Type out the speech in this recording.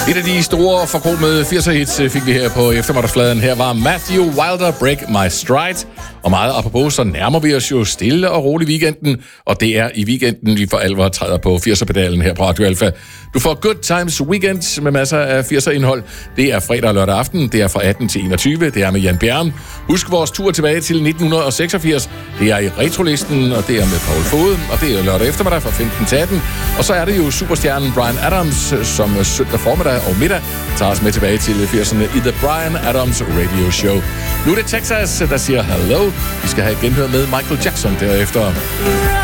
Et af de store forkromede 80'er-hits fik vi her på eftermiddagsfladen. Her var Matthew Wilder, Break My Stride. Og meget apropos, så nærmer vi os jo stille og roligt weekenden. Og det er i weekenden, vi for alvor træder på 80'er-pedalen her på Radio Alpha. Du får Good Times Weekend med masser af 80'er-indhold. Det er fredag og lørdag aften. Det er fra 18 til 21. Det er med Jan Bjerren. Husk vores tur tilbage til 1986. Det er i Retrolisten, og det er med Paul Fode. Og det er lørdag eftermiddag fra 15 til 18. Og så er det jo superstjernen Bryan Adams, som søndag formiddag og middag tager os med tilbage til 80'erne i The Bryan Adams Radio Show. Nu er det Texas, der siger hello. Vi skal have et genhør med Michael Jackson derefter.